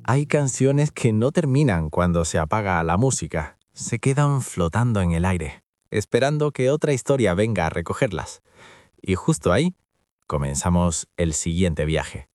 Hay canciones que no terminan cuando se apaga la música. Se quedan flotando en el aire, esperando que otra historia venga a recogerlas. Y justo ahí comenzamos el siguiente viaje.